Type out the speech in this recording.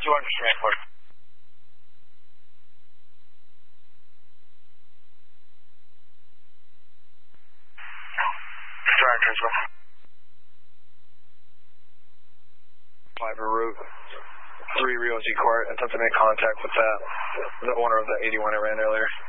transport. Transport. Fiber route 3 Rio G Court, attempt to make contact with the owner of the 81 I ran earlier.